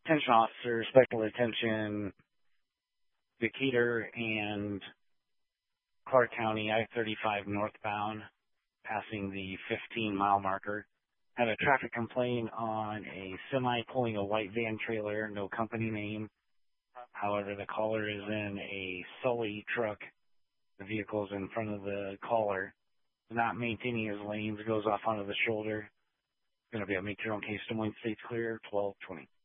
Attention officer, special attention, Decatur and Clark County, I-35 northbound, passing the 15-mile marker. Had a traffic complaint on a semi pulling a white van trailer, no company name. However, the caller is in a Sully truck. The vehicle's in front of the caller. Not maintaining his lanes, goes off onto the shoulder. Going to be a make your own case. Des Moines State's clear, 1220.